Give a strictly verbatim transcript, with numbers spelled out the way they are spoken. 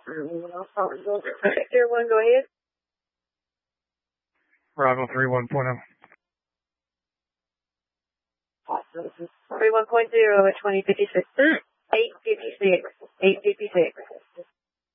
Sector one, go ahead. Bravo three one point oh. three one point zero at twenty fifty-six. eight fifty-six. eight fifty-six.